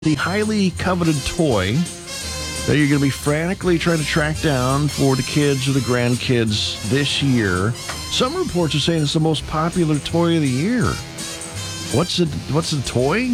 The highly coveted toy that you're going to be frantically trying to track down for the kids or the grandkids this year. Some reports are saying it's the most popular toy of the year. What's the toy?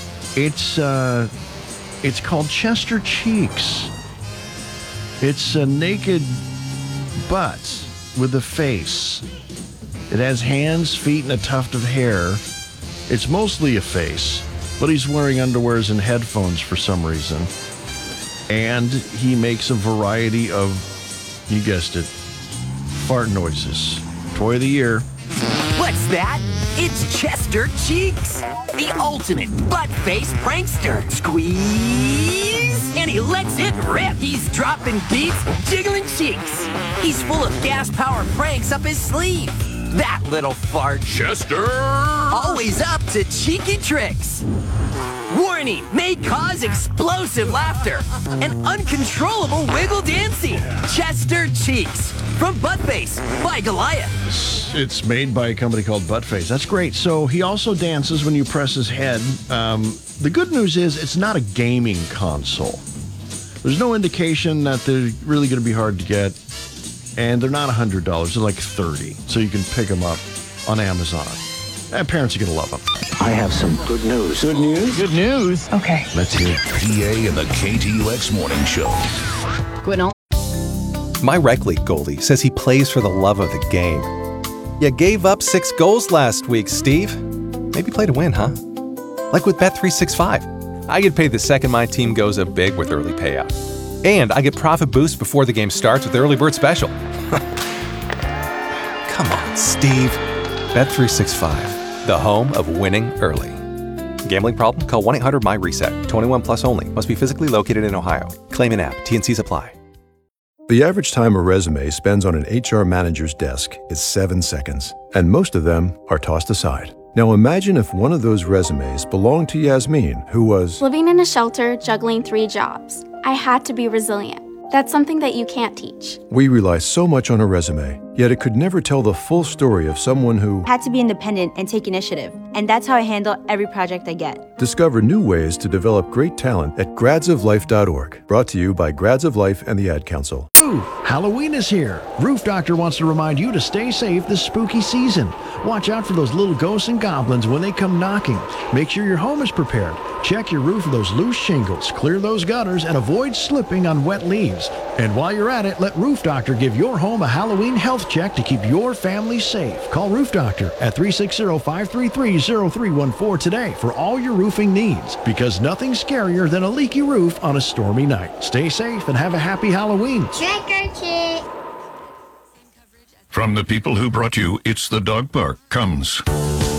It's called Chester Cheeks. It's a naked butt with a face. It has hands, feet, and a tuft of hair. It's mostly a face, but he's wearing underwears and headphones for some reason. And he makes a variety of, you guessed it, fart noises. Toy of the year. What's that? It's Chester Cheeks, the ultimate butt-faced prankster. Squeeze, and he lets it rip. He's dropping beats, jiggling cheeks. He's full of gas-powered pranks up his sleeve. That little fart. Chester! Always up to cheeky tricks. Warning, may cause explosive laughter and uncontrollable wiggle dancing. Chester Cheeks from Buttface by Goliath. It's made by a company called Buttface. That's great. So he also dances when you press his head. The good news is it's not a gaming console. There's no indication that they're really going to be hard to get. And they're not $100. They're like $30. So you can pick them up on Amazon. And parents are going to love them. I have some good news. Good news? Good news. Okay. Let's hear it. PA and the KTUX Morning Show. Gwinnett. My rec league goalie says he plays for the love of the game. You gave up 6 goals last week, Steve. Maybe play to win, huh? Like with Bet365. I get paid the second my team goes up big with early payout. And I get profit boost before the game starts with the early bird special. Come on, Steve. Bet365, the home of winning early. Gambling problem? Call 1-800-MY-RESET. 21 plus only. Must be physically located in Ohio. Claim in app. T&Cs apply. The average time a resume spends on an HR manager's desk is 7 seconds, and most of them are tossed aside. Now imagine if one of those resumes belonged to Yasmin, who was living in a shelter, juggling 3 jobs. I had to be resilient. That's something that you can't teach. We rely so much on a resume, yet it could never tell the full story of someone who had to be independent and take initiative. And that's how I handle every project I get. Discover new ways to develop great talent at gradsoflife.org. Brought to you by Grads of Life and the Ad Council. Ooh, Halloween is here. Roof Doctor wants to remind you to stay safe this spooky season. Watch out for those little ghosts and goblins when they come knocking. Make sure your home is prepared. Check your roof for those loose shingles, clear those gutters, and avoid slipping on wet leaves. And while you're at it, let Roof Doctor give your home a Halloween health check to keep your family safe. Call Roof Doctor at 360-533-0314 today for all your roofing needs, because nothing's scarier than a leaky roof on a stormy night. Stay safe and have a happy Halloween. Trick or treat. From the people who brought you It's the Dog Park comes